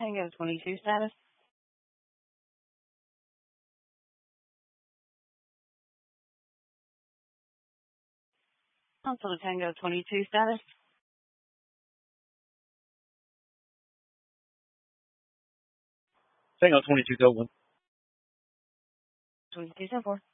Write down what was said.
Tango 22 status. Console to Tango 22 status. Tango 22, go 1. 22 10-4.